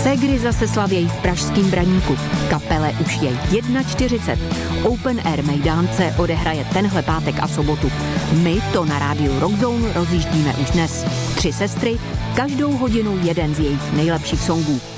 Ségry zase slavějí v pražském Braníku. Kapele už je 41. Open Air Mejdánce odehraje tenhle pátek a sobotu. My to na rádiu Rockzone rozjíždíme už dnes. 3 sestry, každou hodinu jeden z jejich nejlepších songů.